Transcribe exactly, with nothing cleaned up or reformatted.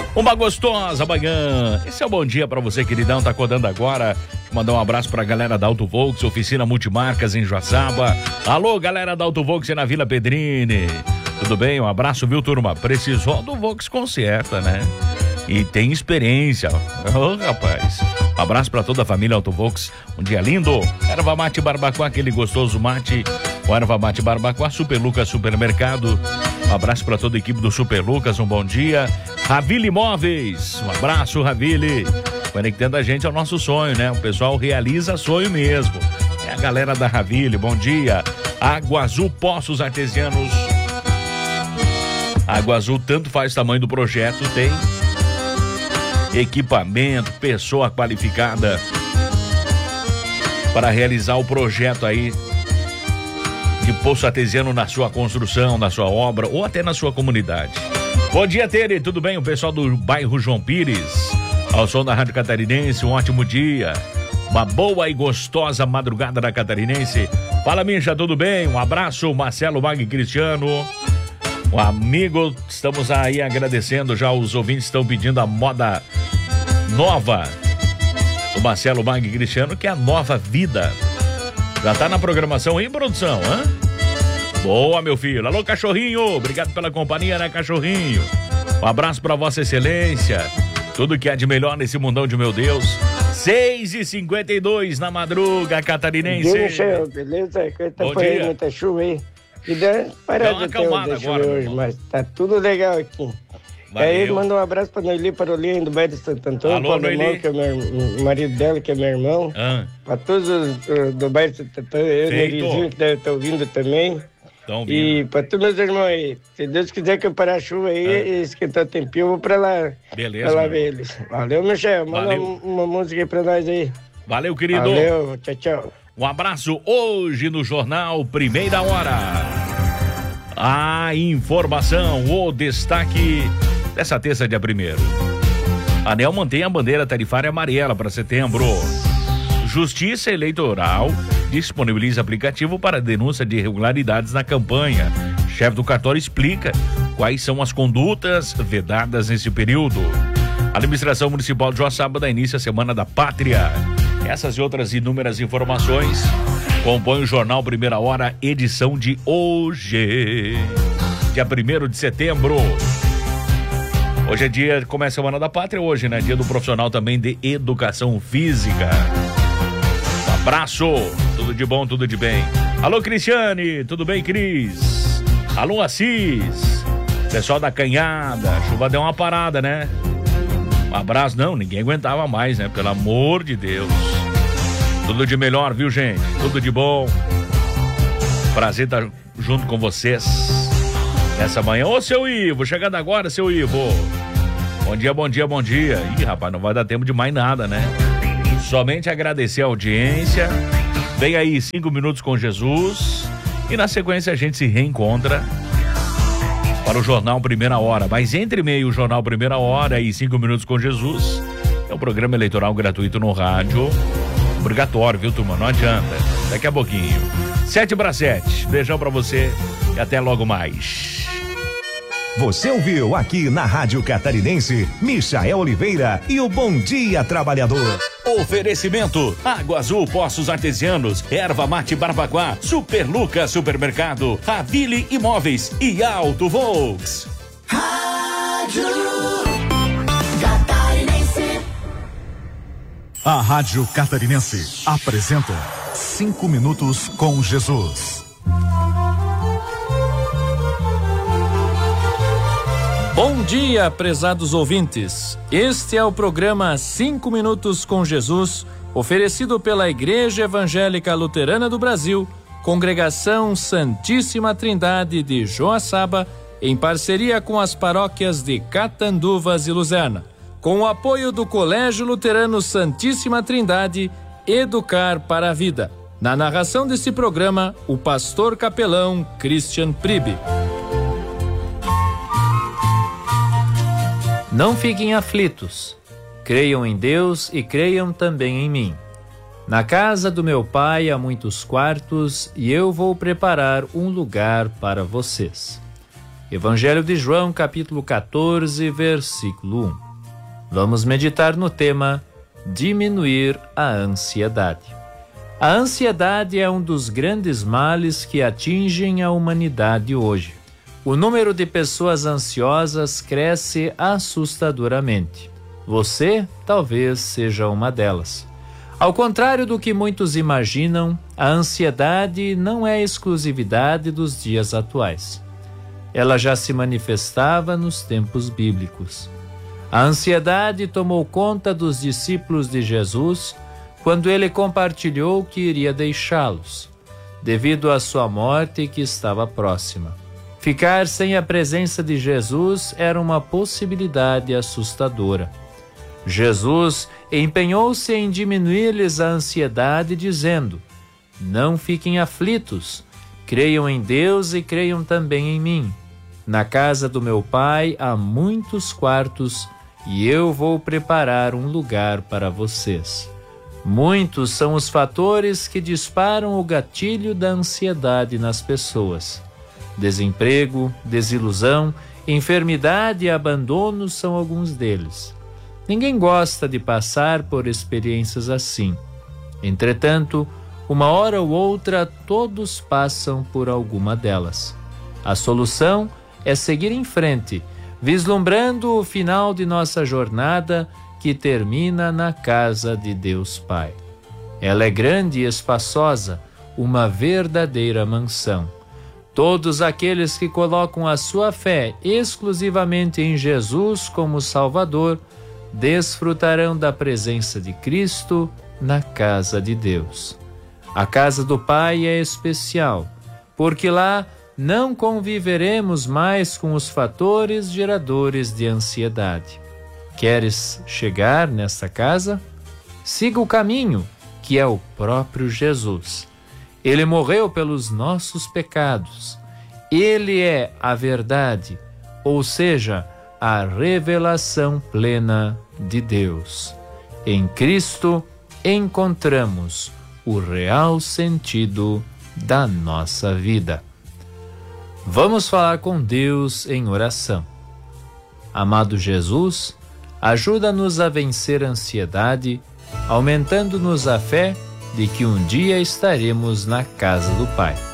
Uma gostosa manhã. Esse é o bom dia pra você, queridão. Tá acordando agora. Mandar um abraço pra galera da Auto Volks, oficina multimarcas em Joaçaba. Alô, galera da Auto Volks na Vila Pedrini. Tudo bem? Um abraço, viu, turma? Precisou do Volks conserta, né? E tem experiência. Ô, oh, rapaz. Um abraço pra toda a família Auto Volks. Um dia lindo. Erva Mate Barbacoa, aquele gostoso mate. O Erva Mate Barbacoa, Super Lucas Supermercado. Um abraço pra toda a equipe do Super Lucas. Um bom dia. Ravile Imóveis. Um abraço, Ravile. Conectando a gente ao nosso sonho, né? O pessoal realiza sonho mesmo. É a galera da Ravile. Bom dia. Água Azul Poços Artesianos. Água Azul, tanto faz o tamanho do projeto, tem equipamento, pessoa qualificada para realizar o projeto aí de poço artesiano na sua construção, na sua obra ou até na sua comunidade. Bom dia, Tere, tudo bem? O pessoal do bairro João Pires, ao som da Rádio Catarinense, um ótimo dia, uma boa e gostosa madrugada da Catarinense. Fala, Mincha, tudo bem? Um abraço, Marcelo Mag Cristiano. Um amigo, estamos aí agradecendo já, os ouvintes estão pedindo a moda nova do Marcelo Mag Cristiano, que é a Nova Vida. Já tá na programação aí, produção, hã? Boa, meu filho. Alô, cachorrinho, obrigado pela companhia, né, cachorrinho? Um abraço pra Vossa Excelência, tudo que há de melhor nesse mundão de meu Deus. seis e cinquenta e dois na madruga catarinense. Deixa, beleza? Tá por aí, muita chuva aí. E dá parada até hoje, mas tá tudo legal aqui. Valeu. Aí manda um abraço pra Noeli Parolinha do bairro de Santo Antônio. Alô, pra meu irmão, que é meu, o marido dela, que é meu irmão. Ah. Pra todos os uh, do bairro de Santo Antônio, eu, Nerizinho, que deve estar ouvindo também. Tão ouvindo. E pra todos meus irmãos aí, se Deus quiser que eu parar a chuva aí ah. e esquentar o tempinho, eu vou pra lá. Beleza. Pra lá ver eles. Valeu, Michel. Manda uma, uma música aí pra nós aí. Valeu, querido. Valeu, tchau, tchau. Um abraço hoje no Jornal Primeira Hora. A informação, o destaque dessa terça, dia primeiro. A ANEEL mantém a bandeira tarifária amarela para setembro. Justiça Eleitoral disponibiliza aplicativo para denúncia de irregularidades na campanha. Chefe do cartório explica quais são as condutas vedadas nesse período. A administração municipal de Joaçaba dá início à Semana da Pátria. Essas e outras inúmeras informações compõem o Jornal Primeira Hora, edição de hoje, dia primeiro de setembro. Hoje é dia, começa a Semana da Pátria hoje, né? Dia do profissional também de educação física. Um abraço, tudo de bom, tudo de bem. Alô, Cristiane, tudo bem, Cris? Alô, Assis, pessoal da Canhada, a chuva deu uma parada, né? Um abraço, não, ninguém aguentava mais, né? Pelo amor de Deus. Tudo de melhor, viu, gente? Tudo de bom. Prazer estar junto com vocês nessa manhã. Ô, seu Ivo, chegando agora, seu Ivo. Bom dia, bom dia, bom dia. Ih, rapaz, não vai dar tempo de mais nada, né? Somente agradecer a audiência. Vem aí, cinco minutos com Jesus. E na sequência a gente se reencontra para o Jornal Primeira Hora. Mas entre meio o Jornal Primeira Hora e cinco minutos com Jesus, é um programa eleitoral gratuito no rádio. Obrigatório, viu, turma? Não adianta. Daqui a pouquinho. Sete para sete. Beijão pra você e até logo mais. Você ouviu aqui na Rádio Catarinense, Michael Oliveira e o Bom Dia Trabalhador. Oferecimento: Água Azul Poços Artesianos, Erva Mate Barbacoa, Super Lucas Supermercado, Ravile Imóveis e Auto Volks. Rádio Catarinense. A Rádio Catarinense apresenta Cinco Minutos com Jesus. Bom dia, prezados ouvintes. Este é o programa Cinco Minutos com Jesus, oferecido pela Igreja Evangélica Luterana do Brasil, Congregação Santíssima Trindade de Joaçaba, em parceria com as paróquias de Catanduvas e Luzerna. Com o apoio do Colégio Luterano Santíssima Trindade, Educar para a Vida. Na narração deste programa, o pastor capelão Christian Pribe. Não fiquem aflitos. Creiam em Deus e creiam também em mim. Na casa do meu pai há muitos quartos e eu vou preparar um lugar para vocês. Evangelho de João, capítulo quatorze, versículo um. Vamos meditar no tema diminuir a ansiedade. A ansiedade é um dos grandes males que atingem a humanidade hoje. O número de pessoas ansiosas cresce assustadoramente. Você talvez seja uma delas. Ao contrário do que muitos imaginam, a ansiedade não é exclusividade dos dias atuais. Ela já se manifestava nos tempos bíblicos. A ansiedade tomou conta dos discípulos de Jesus quando ele compartilhou que iria deixá-los, devido à sua morte que estava próxima. Ficar sem a presença de Jesus era uma possibilidade assustadora. Jesus empenhou-se em diminuir-lhes a ansiedade, dizendo: não fiquem aflitos, creiam em Deus e creiam também em mim. Na casa do meu Pai há muitos quartos e eu vou preparar um lugar para vocês. Muitos são os fatores que disparam o gatilho da ansiedade nas pessoas. Desemprego, desilusão, enfermidade e abandono são alguns deles. Ninguém gosta de passar por experiências assim. Entretanto, uma hora ou outra, todos passam por alguma delas. A solução é seguir em frente, vislumbrando o final de nossa jornada que termina na casa de Deus Pai. Ela é grande e espaçosa, uma verdadeira mansão. Todos aqueles que colocam a sua fé exclusivamente em Jesus como Salvador desfrutarão da presença de Cristo na casa de Deus. A casa do Pai é especial, porque lá não conviveremos mais com os fatores geradores de ansiedade. Queres chegar nessa casa? Siga o caminho, que é o próprio Jesus. Ele morreu pelos nossos pecados. Ele é a verdade, ou seja, a revelação plena de Deus. Em Cristo encontramos o real sentido da nossa vida. Vamos falar com Deus em oração. Amado Jesus, ajuda-nos a vencer a ansiedade, aumentando-nos a fé de que um dia estaremos na casa do Pai.